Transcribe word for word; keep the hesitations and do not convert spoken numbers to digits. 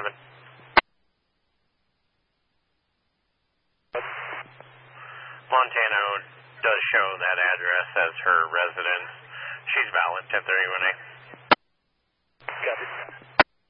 seven. Montana does show that address as her residence. She's valid, ten thirty-one A. Copy.